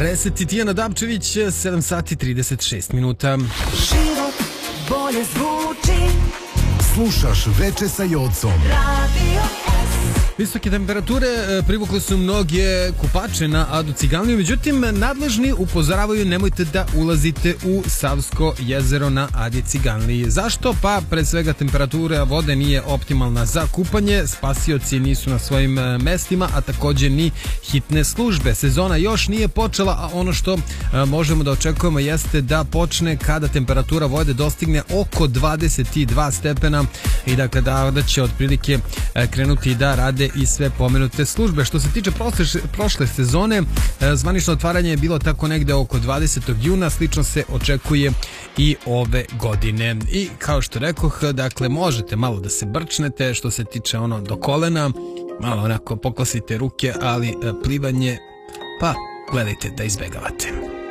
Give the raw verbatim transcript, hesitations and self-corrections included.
Reset i Tijana Dabčević, sedam sati trideset šest minuta. Život bolje zvuči. Slušaš Veče sa Jocom. Radio S. Visoke temperature privukle su mnoge kupače na Adu Ciganliju, međutim nadležni upozoravaju nemojte da ulazite u Savsko jezero na Adi Ciganliji. Zašto? Pa pre svega temperatura vode nije optimalna za kupanje, spasioci nisu na svojim mestima, a takođe ni hitne službe. Sezona još nije počela, a ono što možemo da očekujemo jeste da počne kada temperatura vode dostigne oko dvadeset dva stepena i dakle da, da će otprilike krenuti da rade i sve pomenute službe. Što se tiče prošle, prošle sezone, zvanično otvaranje je bilo tako negde oko dvadesetog juna, slično se očekuje i ove godine. I kao što rekoh, dakle možete malo da se brčnete što se tiče ono do kolena, malo onako poklasite ruke, ali plivanje pa gledajte da izbegavate.